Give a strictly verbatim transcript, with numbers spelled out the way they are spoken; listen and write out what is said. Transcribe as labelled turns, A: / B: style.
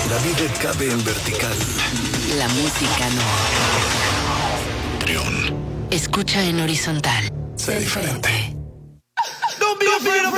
A: La vida cabe en vertical.
B: La música no.
A: Trión.
B: Escucha en horizontal.
A: Sé diferente.
C: Don't be afraid of